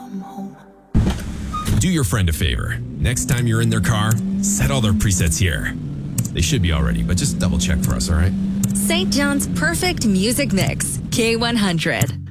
Do your friend a favor. Next time you're in their car, set all their presets here. They should be already, but just double check for us, all right? St. John's perfect music mix, K100.